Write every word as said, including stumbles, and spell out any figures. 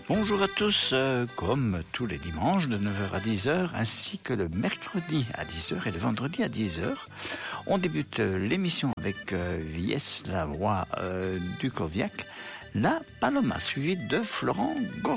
Bonjour à tous, euh, comme tous les dimanches de neuf heures à dix heures, ainsi que le mercredi à dix heures et le vendredi à dix heures, on débute euh, l'émission avec euh, Vies, la voix euh, du Coviac, la Paloma, suivie de Florent Gordon.